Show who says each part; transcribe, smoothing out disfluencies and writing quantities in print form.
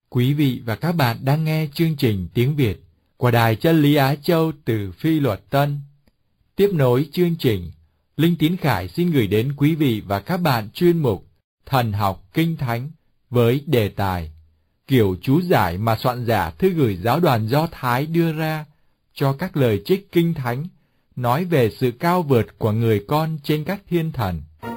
Speaker 1: Quý vị và các bạn đang nghe chương trình tiếng Việt của Đài Chân Lý Á Châu từ Phi Luật Tân. Tiếp nối chương trình, Linh Tín Khải xin gửi đến quý vị và các bạn chuyên mục Thần học Kinh Thánh với đề tài kiểu chú giải mà soạn giả thư gửi giáo đoàn Do Thái đưa ra cho các lời trích Kinh Thánh nói về sự cao vượt của người con trên các thiên thần.